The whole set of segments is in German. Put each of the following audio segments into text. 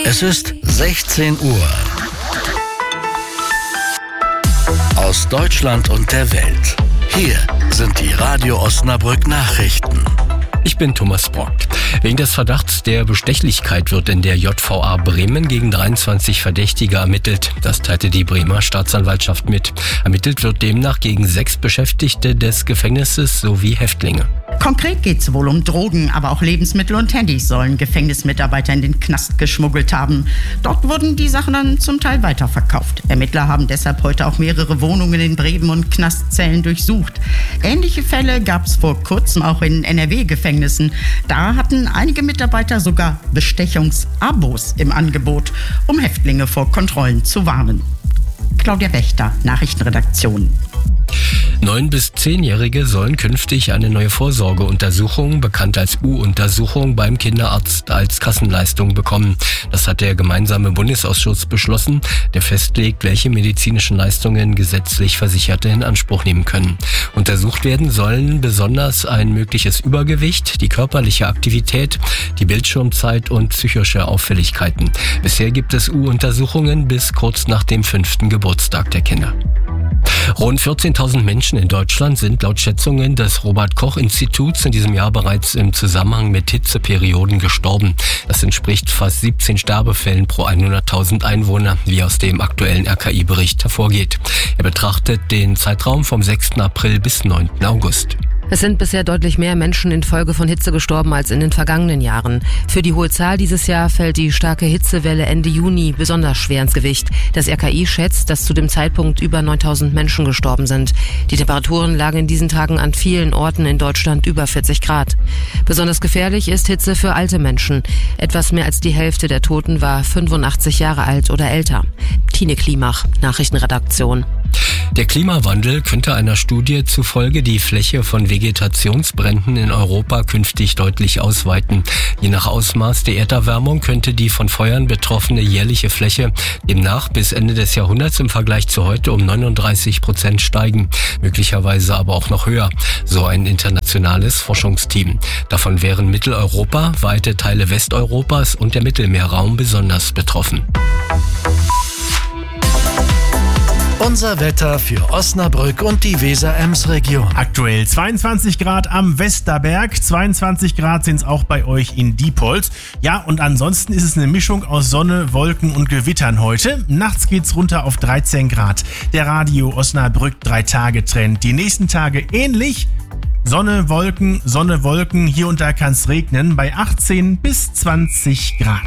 Es ist 16 Uhr. Aus Deutschland und der Welt. Hier sind die Radio Osnabrück Nachrichten. Ich bin Thomas Brock. Wegen des Verdachts der Bestechlichkeit wird in der JVA Bremen gegen 23 Verdächtige ermittelt. Das teilte die Bremer Staatsanwaltschaft mit. Ermittelt wird demnach gegen 6 Beschäftigte des Gefängnisses sowie Häftlinge. Konkret geht es wohl um Drogen, aber auch Lebensmittel und Handys sollen Gefängnismitarbeiter in den Knast geschmuggelt haben. Dort wurden die Sachen dann zum Teil weiterverkauft. Ermittler haben deshalb heute auch mehrere Wohnungen in Bremen und Knastzellen durchsucht. Ähnliche Fälle gab es vor kurzem auch in NRW-Gefängnissen. Da hatten einige Mitarbeiter sogar Bestechungsabos im Angebot, um Häftlinge vor Kontrollen zu warnen. Claudia Wächter, Nachrichtenredaktion. 9- bis 10-Jährige sollen künftig eine neue Vorsorgeuntersuchung, bekannt als U-Untersuchung, beim Kinderarzt als Kassenleistung bekommen. Das hat der gemeinsame Bundesausschuss beschlossen, der festlegt, welche medizinischen Leistungen gesetzlich Versicherte in Anspruch nehmen können. Untersucht werden sollen besonders ein mögliches Übergewicht, die körperliche Aktivität, die Bildschirmzeit und psychische Auffälligkeiten. Bisher gibt es U-Untersuchungen bis kurz nach dem 5. Geburtstag der Kinder. Rund 14.000 Menschen in Deutschland sind laut Schätzungen des Robert-Koch-Instituts in diesem Jahr bereits im Zusammenhang mit Hitzeperioden gestorben. Das entspricht fast 17 Sterbefällen pro 100.000 Einwohner, wie aus dem aktuellen RKI-Bericht hervorgeht. Er betrachtet den Zeitraum vom 6. April bis 9. August. Es sind bisher deutlich mehr Menschen infolge von Hitze gestorben als in den vergangenen Jahren. Für die hohe Zahl dieses Jahr fällt die starke Hitzewelle Ende Juni besonders schwer ins Gewicht. Das RKI schätzt, dass zu dem Zeitpunkt über 9.000 Menschen gestorben sind. Die Temperaturen lagen in diesen Tagen an vielen Orten in Deutschland über 40 Grad. Besonders gefährlich ist Hitze für alte Menschen. Etwas mehr als die Hälfte der Toten war 85 Jahre alt oder älter. Tine Klimach, Nachrichtenredaktion. Der Klimawandel könnte einer Studie zufolge die Fläche von Vegetationsbränden in Europa künftig deutlich ausweiten. Je nach Ausmaß der Erderwärmung könnte die von Feuern betroffene jährliche Fläche demnach bis Ende des Jahrhunderts im Vergleich zu heute um 39% steigen, möglicherweise aber auch noch höher, so ein internationales Forschungsteam. Davon wären Mitteleuropa, weite Teile Westeuropas und der Mittelmeerraum besonders betroffen. Unser Wetter für Osnabrück und die Weser-Ems-Region. Aktuell 22 Grad am Westerberg, 22 Grad sind es auch bei euch in Diepholz. Ja, und ansonsten ist es eine Mischung aus Sonne, Wolken und Gewittern heute. Nachts geht's runter auf 13 Grad. Der Radio Osnabrück 3-Tage-Trend. Die nächsten Tage ähnlich. Sonne, Wolken, hier und da kann es regnen bei 18 bis 20 Grad.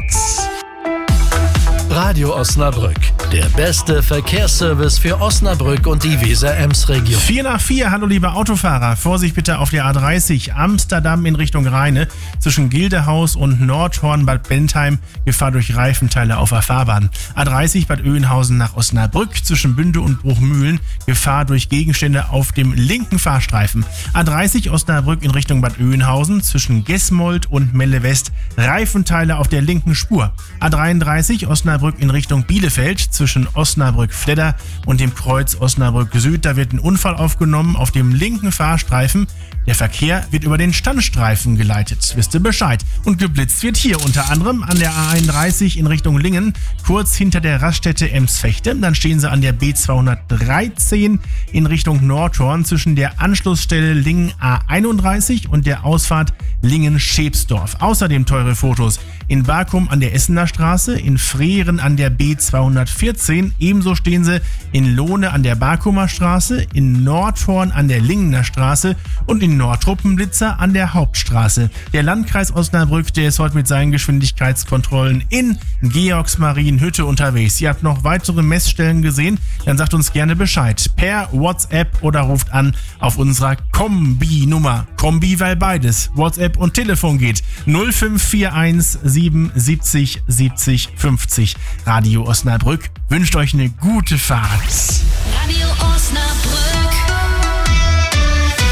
Radio Osnabrück, der beste Verkehrsservice für Osnabrück und die Weser-Ems-Region. 4 nach 4, hallo liebe Autofahrer, Vorsicht bitte auf der A30 Amsterdam in Richtung Rheine, zwischen Gildehaus und Nordhorn Bad Bentheim, Gefahr durch Reifenteile auf der Fahrbahn. A30 Bad Oeynhausen nach Osnabrück, zwischen Bünde und Bruchmühlen, Gefahr durch Gegenstände auf dem linken Fahrstreifen. A30 Osnabrück in Richtung Bad Oeynhausen, zwischen Gesmold und Melle West, Reifenteile auf der linken Spur. A33 Osnabrück in Richtung Bielefeld, zwischen Osnabrück-Fledder und dem Kreuz Osnabrück-Süd. Da wird ein Unfall aufgenommen auf dem linken Fahrstreifen. Der Verkehr wird über den Standstreifen geleitet. Wisst ihr Bescheid? Und geblitzt wird hier unter anderem an der A31 in Richtung Lingen, kurz hinter der Raststätte Emsfechte. Dann stehen sie an der B213 in Richtung Nordhorn zwischen der Anschlussstelle Lingen A31 und der Ausfahrt Lingen-Schebsdorf. Außerdem teure Fotos in Bakum an der Essener Straße, in Frehren an der B214. Ebenso stehen sie in Lohne an der Bakumer Straße, in Nordhorn an der Lingener Straße und in Nordruppenblitzer an der Hauptstraße. Der Landkreis Osnabrück, der ist heute mit seinen Geschwindigkeitskontrollen in Georgsmarienhütte unterwegs. Ihr habt noch weitere Messstellen gesehen? Dann sagt uns gerne Bescheid. Per WhatsApp oder ruft an auf unserer Kombi-Nummer. Kombi, weil beides, WhatsApp und Telefon geht. 0541 77 70 50. Radio Osnabrück wünscht euch eine gute Fahrt. Radio Osnabrück.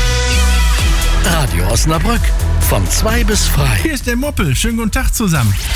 Radio Osnabrück, von 2 bis frei. Hier ist der Moppel. Schönen guten Tag zusammen.